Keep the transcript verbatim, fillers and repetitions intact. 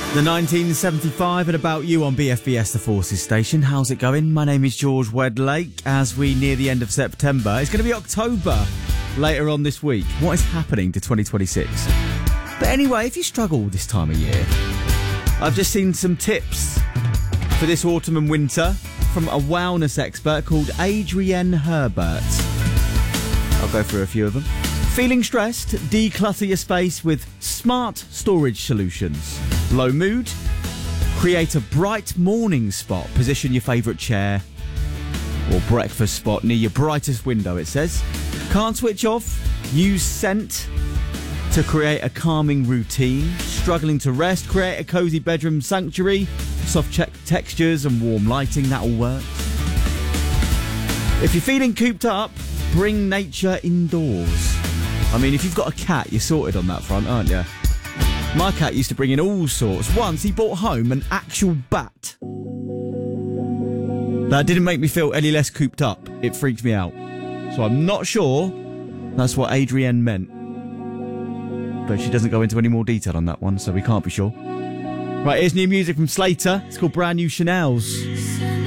The nineteen seventy-five and About You on B F B S, the Forces station. How's it going? My name is George Wedlake. As we near the end of September, it's going to be October later on this week. What is happening to twenty twenty-six? But anyway, if you struggle this time of year, I've just seen some tips for this autumn and winter from a wellness expert called Adrienne Herbert. I'll go through a few of them. Feeling stressed? Declutter your space with smart storage solutions. Low mood? Create a bright morning spot. Position your favourite chair or breakfast spot near your brightest window, it says. Can't switch off? Use scent to create a calming routine. Struggling to rest? Create a cosy bedroom sanctuary. Soft check textures and warm lighting, that all works. If you're feeling cooped up, bring nature indoors. I mean, if you've got a cat, you're sorted on that front, aren't you? My cat used to bring in all sorts. Once he brought home an actual bat. That didn't make me feel any less cooped up. It freaked me out. So I'm not sure that's what Adrienne meant. But she doesn't go into any more detail on that one, so we can't be sure. Right, here's new music from Slater. It's called Brand New Chanels.